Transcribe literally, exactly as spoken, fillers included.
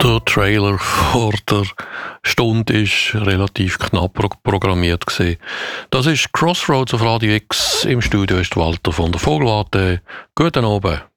Der Trailer vor der Stunde ist relativ knapp pro- programmiert gewesen. Das ist Crossroads auf Radio X. Im Studio ist Walter von der Vogelwarte. Guten Abend.